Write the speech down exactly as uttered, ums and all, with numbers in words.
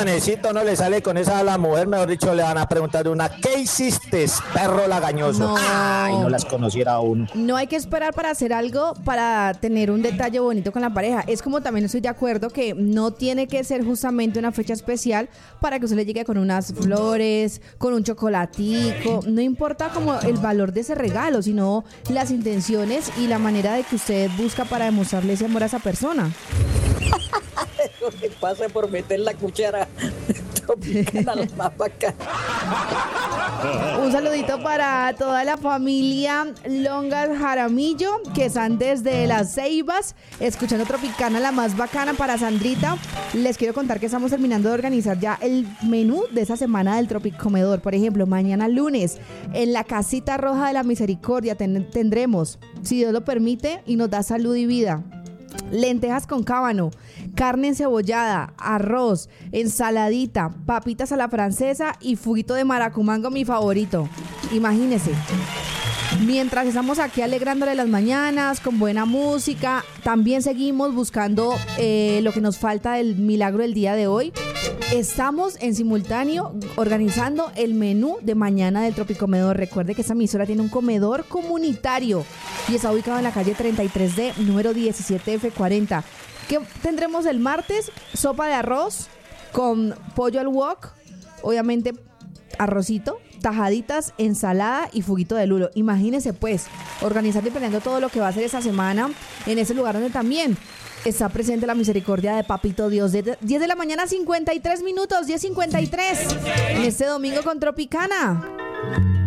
panecito no le sale con esa a la mujer, mejor dicho, le van a preguntar una, ¿qué hiciste, perro lagañoso? No. Ay, no las conociera aún. No hay que esperar para hacer algo para tener un detalle bonito con la pareja. Es como también estoy de acuerdo que no tiene que ser justamente una fecha especial para que usted le llegue con unas flores, con un chocolatico. No importa como el valor de ese regalo, sino las intenciones y la manera de que usted busca para demostrarle ese amor a esa persona. Lo que pasa por meter la cuchara tropicana a la papaca. Un saludito para toda la familia Longas Jaramillo, que están desde Las Ceibas, escuchando Tropicana, la más bacana. Para Sandrita, les quiero contar que estamos terminando de organizar ya el menú de esa semana del Tropicomedor. Por ejemplo, mañana lunes, en la Casita Roja de la Misericordia ten- tendremos, si Dios lo permite y nos da salud y vida, lentejas con cábano, carne encebollada, arroz, ensaladita, papitas a la francesa y fuguito de maracumango, mi favorito. Imagínense. Mientras estamos aquí alegrándole las mañanas con buena música, también seguimos buscando eh, lo que nos falta del milagro del día de hoy. Estamos en simultáneo organizando el menú de mañana del Tropicomedor. Recuerde que esta emisora tiene un comedor comunitario y está ubicado en la calle treinta y tres D, número diecisiete F cuarenta. ¿Qué tendremos el martes? Sopa de arroz con pollo al wok, obviamente arrocito, tajaditas, ensalada y fuguito de lulo. Imagínense pues, organizando y planeando todo lo que va a hacer esta semana en ese lugar donde también está presente la misericordia de Papito Dios. De diez de la mañana, cincuenta y tres minutos, diez cincuenta y tres, en este domingo con Tropicana.